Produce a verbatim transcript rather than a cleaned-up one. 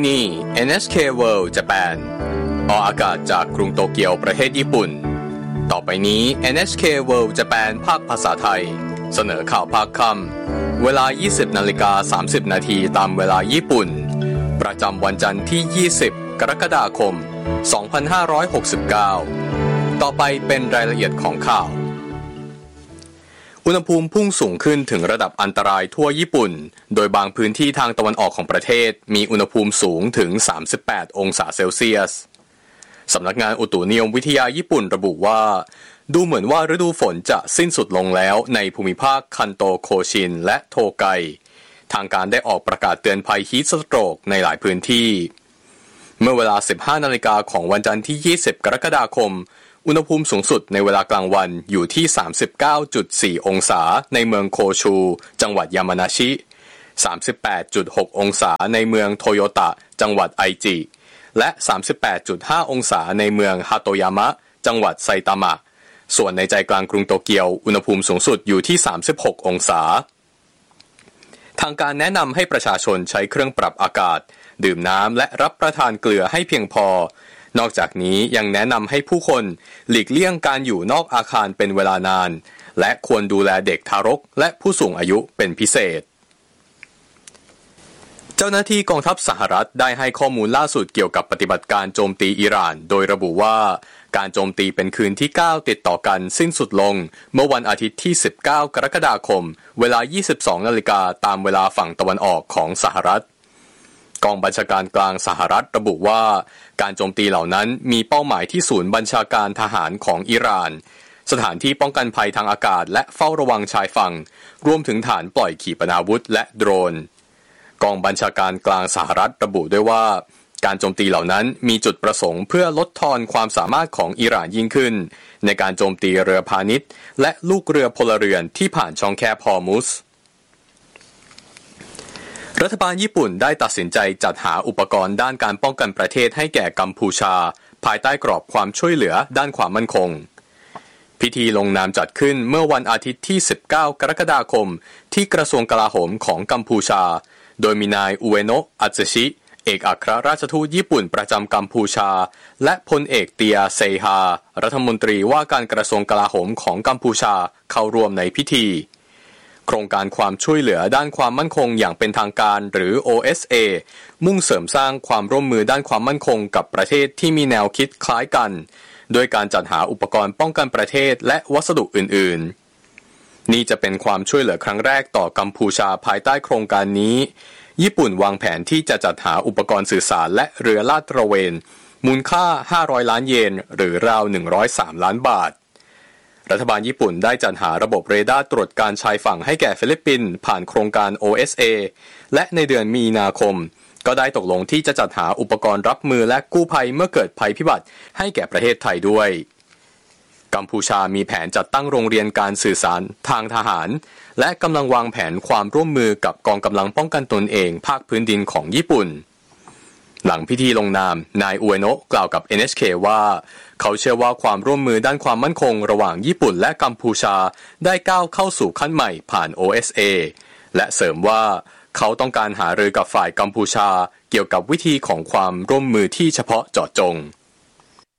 นี่ เอ็น เอช เค World Japan ออกอากาศจากกรุงโตเกียวประเทศญี่ปุ่นต่อไปนี้ เอ็น เอช เค World Japan ภาคภาษาไทยเสนอข่าวภาคค่ำเวลา ยี่สิบนาฬิกาสามสิบนาทีตามเวลาญี่ปุ่นประจำวันจันทร์ที่ ยี่สิบ กรกฎาคม สองพันห้าร้อยหกสิบเก้า ต่อไปเป็นรายละเอียดของข่าวอุณหภูมิพุ่งสูงขึ้นถึงระดับอันตรายทั่วญี่ปุ่นโดยบางพื้นที่ทางตะวันออกของประเทศมีอุณหภูมิสูงถึงสามสิบแปดองศาเซลเซียสสำนักงานอุตุนิยมวิทยาญี่ปุ่นระบุว่าดูเหมือนว่าฤดูฝนจะสิ้นสุดลงแล้วในภูมิภาคคันโตโคชินและโทไกทางการได้ออกประกาศเตือนภัยฮีทสโตรกในหลายพื้นที่เมื่อเวลา สิบห้านาฬิกาของวันจันทร์ที่ ยี่สิบ กรกฎาคมอุณหภูมิสูงสุดในเวลากลางวันอยู่ที่ สามสิบเก้าจุดสี่ องศาในเมืองโคชูจังหวัดยามานาชิ สามสิบแปดจุดหก องศาในเมืองโตโยตะจังหวัดไอจิและ สามสิบแปดจุดห้า องศาในเมืองฮาโตยามะจังหวัดไซตามะส่วนในใจกลางกรุงโตเกียวอุณหภูมิสูงสุดอยู่ที่ สามสิบหก องศาทางการแนะนำให้ประชาชนใช้เครื่องปรับอากาศดื่มน้ำและรับประทานเกลือให้เพียงพอนอกจากนี้ยังแนะนำให้ผู้คนหลีกเลี่ยงการอยู่นอกอาคารเป็นเวลานานและควรดูแลเด็กทารกและผู้สูงอายุเป็นพิเศษเจ้าหน้าที่กองทัพสหรัฐได้ให้ข้อมูลล่าสุดเกี่ยวกับปฏิบัติการโจมตีอิหร่านโดยระบุว่าการโจมตีเป็นคืนที่เก้าติดต่อกันสิ้นสุดลงเมื่อวันอาทิตย์ที่สิบเก้ากรกฎาคมเวลา ยี่สิบสองนาฬิกาตามเวลาฝั่งตะวันออกของสหรัฐกองบัญชาการกลางสหรัฐระบุว่าการโจมตีเหล่านั้นมีเป้าหมายที่ศูนย์บัญชาการทหารของอิหร่านสถานที่ป้องกันภัยทางอากาศและเฝ้าระวังชายฝั่งรวมถึงฐานปล่อยขีปนาวุธและโดรนกองบัญชาการกลางสหรัฐระบุด้วยว่าการโจมตีเหล่านั้นมีจุดประสงค์เพื่อลดทอนความสามารถของอิหร่านยิ่งขึ้นในการโจมตีเรือพาณิชย์และลูกเรือพลเรือนที่ผ่านช่องแคบฮอร์มุซรัฐบาลญี่ปุ่นได้ตัดสินใจจัดหาอุปกรณ์ด้านการป้องกันประเทศให้แก่กัมพูชาภายใต้กรอบความช่วยเหลือด้านความมั่นคงพิธีลงนามจัดขึ้นเมื่อวันอาทิตย์ที่สิบเก้ากรกฎาคมที่กระทรวงกลาโหมของกัมพูชาโดยมีนายอุเอโนะอัตสึชิเอกอัครราชทูตญี่ปุ่นประจำกัมพูชาและพลเอกเตียเซฮารัฐมนตรีว่าการกระทรวงกลาโหมของกัมพูชาเข้าร่วมในพิธีโครงการความช่วยเหลือด้านความมั่นคงอย่างเป็นทางการหรือ โอ เอส เอ มุ่งเสริมสร้างความร่วมมือด้านความมั่นคงกับประเทศที่มีแนวคิดคล้ายกันโดยการจัดหาอุปกรณ์ป้องกันประเทศและวัสดุอื่นๆนี่จะเป็นความช่วยเหลือครั้งแรกต่อกัมพูชาภายใต้โครงการนี้ญี่ปุ่นวางแผนที่จะจัดหาอุปกรณ์สื่อสารและเรือลาดตระเวนมูลค่าห้าร้อยล้านเยนหรือราวหนึ่งร้อยสามล้านบาทรัฐบาลญี่ปุ่นได้จัดหาระบบเรดาร์ตรวจการชายฝั่งให้แก่ฟิลิปปินส์ผ่านโครงการ โอ เอส เอ และในเดือนมีนาคมก็ได้ตกลงที่จะจัดหาอุปกรณ์รับมือและกู้ภัยเมื่อเกิดภัยพิบัติให้แก่ประเทศไทยด้วยกัมพูชามีแผนจัดตั้งโรงเรียนการสื่อสารทางทหารและกำลังวางแผนความร่วมมือกับกองกำลังป้องกันตนเองภาคพื้นดินของญี่ปุ่นหลังพิธีลงนามนายอุเอโนะกล่าวกับ เอ็น เอช เค ว่าเขาเชื่อว่าความร่วมมือด้านความมั่นคงระหว่างญี่ปุ่นและกัมพูชาได้ก้าวเข้าสู่ขั้นใหม่ผ่าน โอ เอส เอ และเสริมว่าเขาต้องการหารือกับฝ่ายกัมพูชาเกี่ยวกับวิธีของความร่วมมือที่เฉพาะเจาะจง